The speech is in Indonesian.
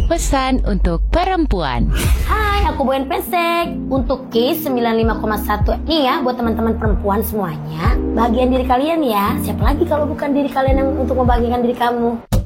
Pesan untuk perempuan. Hai, aku Boyan Pesek. Untuk Kiss 95,1 nih ya, buat teman-teman perempuan semuanya. Bahagian diri kalian ya. Siapa lagi kalau bukan diri kalian yang untuk membahagiakan diri kamu.